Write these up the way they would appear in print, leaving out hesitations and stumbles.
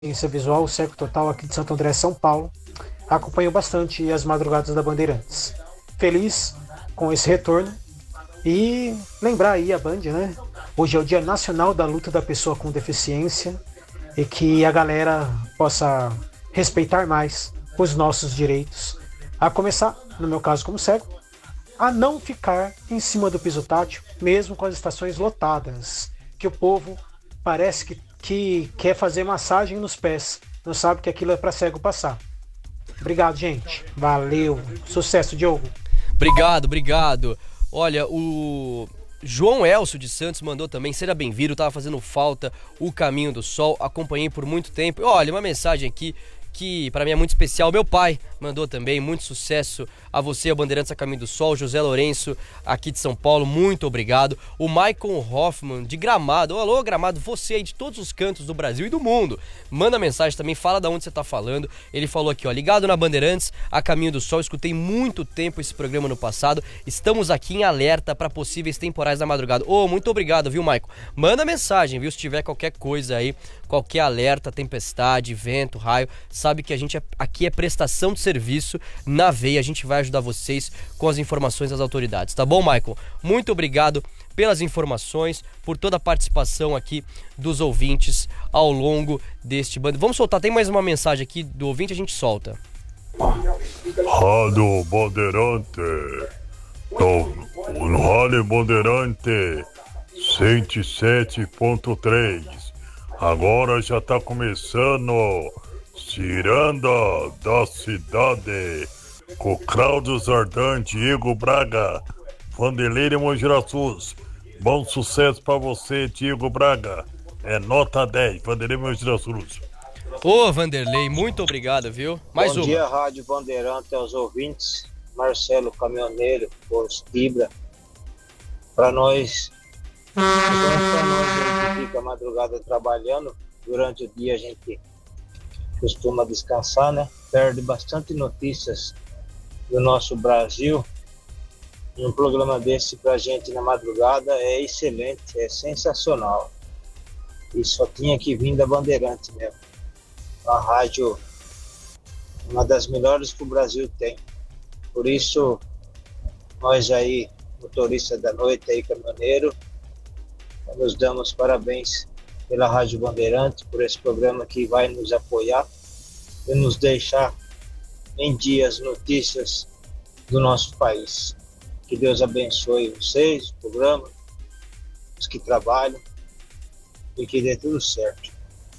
deficiência visual, cego total aqui de Santo André, São Paulo. Acompanho bastante as madrugadas da Bandeirantes. Feliz com esse retorno e lembrar aí a Band, né? Hoje é o Dia Nacional da Luta da Pessoa com Deficiência e que a galera possa respeitar mais os nossos direitos. A começar, no meu caso como cego, a não ficar em cima do piso tátil, mesmo com as estações lotadas, que o povo parece que quer fazer massagem nos pés, não sabe que aquilo é para cego passar. Obrigado, gente. Valeu. Sucesso, Diogo. Obrigado. Olha, o João Elcio de Santos mandou também, seja bem-vindo, tava fazendo falta o Caminho do Sol, acompanhei por muito tempo. Olha, uma mensagem aqui que para mim é muito especial. Meu pai mandou também, muito sucesso a você, a Bandeirantes a Caminho do Sol. José Lourenço, aqui de São Paulo, muito obrigado. O Michael Hoffman, de Gramado. Alô, Gramado, você aí de todos os cantos do Brasil e do mundo. Manda mensagem também, fala de onde você tá falando. Ele falou aqui, ó, ligado na Bandeirantes a Caminho do Sol, escutei muito tempo esse programa no passado. Estamos aqui em alerta para possíveis temporais da madrugada. Muito obrigado, viu, Michael? Manda mensagem, viu, se tiver qualquer coisa aí, qualquer alerta, tempestade, vento, raio, sabe que a gente aqui é prestação de serviço na veia, a gente vai ajudar vocês com as informações das autoridades, tá bom, Michael? Muito obrigado pelas informações, por toda a participação aqui dos ouvintes ao longo deste bando. Vamos soltar, tem mais uma mensagem aqui do ouvinte, a gente solta. Rádio Bandeirante, no Rádio Bandeirante 107.3. Agora já tá começando Ciranda da Cidade, com Cláudio Zardan, Diego Braga, Vanderlei Monjiraçus. Bom sucesso pra você, Diego Braga. É nota 10, Vanderlei Monjiraçus. Ô, Vanderlei, muito obrigado, viu? Mais uma. Bom dia, Rádio Bandeirante, aos ouvintes. Marcelo, caminhoneiro, Força Fibra. Pra nós aí que fica a madrugada trabalhando, durante o dia a gente costuma descansar, né? Perde bastante notícias do nosso Brasil. E um programa desse pra gente na madrugada é excelente, é sensacional. E só tinha que vir da Bandeirante mesmo. A rádio, uma das melhores que o Brasil tem. Por isso, nós aí, motoristas da noite aí, caminhoneiro, nos damos parabéns pela Rádio Bandeirante, por esse programa que vai nos apoiar e nos deixar em dia as notícias do nosso país. Que Deus abençoe vocês, o programa, os que trabalham, e que dê tudo certo.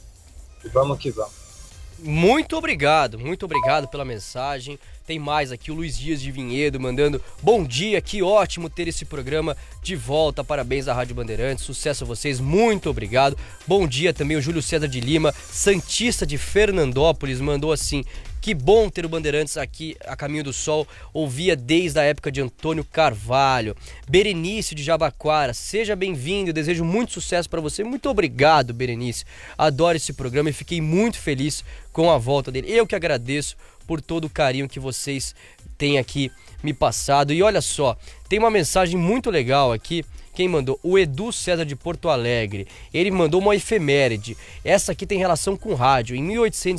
E vamos que vamos. Muito obrigado pela mensagem. Tem mais aqui, o Luiz Dias de Vinhedo mandando bom dia, que ótimo ter esse programa de volta, parabéns à Rádio Bandeirantes, sucesso a vocês, muito obrigado. Bom dia também o Júlio César de Lima, Santista de Fernandópolis, mandou assim: que bom ter o Bandeirantes aqui a Caminho do Sol, ouvia desde a época de Antônio Carvalho. Berenice de Jabaquara, seja bem-vindo, eu desejo muito sucesso para você. Muito obrigado, Berenice, adoro esse programa e fiquei muito feliz com a volta dele. Eu que agradeço por todo o carinho que vocês têm aqui me passado. E olha só, tem uma mensagem muito legal aqui. Quem mandou? O Edu César de Porto Alegre. Ele mandou uma efeméride. Essa aqui tem relação com rádio. Em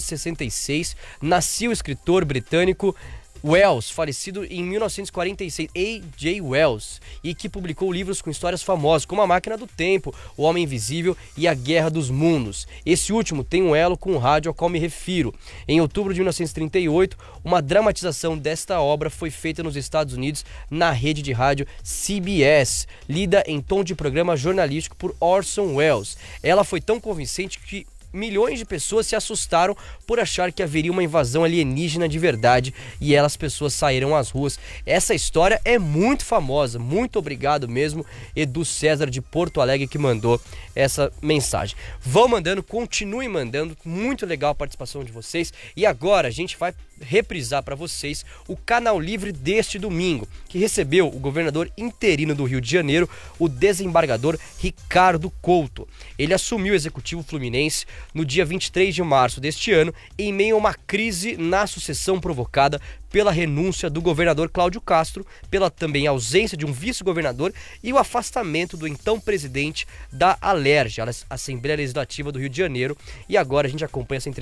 1866, nasceu o escritor britânico Wells, falecido em 1946, A.J. Wells, e que publicou livros com histórias famosas, como A Máquina do Tempo, O Homem Invisível e A Guerra dos Mundos. Esse último tem um elo com o rádio ao qual me refiro. Em outubro de 1938, uma dramatização desta obra foi feita nos Estados Unidos na rede de rádio CBS, lida em tom de programa jornalístico por Orson Welles. Ela foi tão convincente que milhões de pessoas se assustaram por achar que haveria uma invasão alienígena de verdade e as pessoas saíram às ruas. Essa história é muito famosa. Muito obrigado mesmo, Edu César de Porto Alegre, que mandou essa mensagem. Vão mandando, continuem mandando, muito legal a participação de vocês. E agora a gente vai reprisar para vocês o Canal Livre deste domingo, que recebeu o governador interino do Rio de Janeiro, o desembargador Ricardo Couto. Ele assumiu o executivo fluminense no dia 23 de março deste ano, em meio a uma crise na sucessão provocada pela renúncia do governador Cláudio Castro, pela também ausência de um vice-governador e o afastamento do então presidente da ALERJ, a Assembleia Legislativa do Rio de Janeiro. E agora a gente acompanha essa entrevista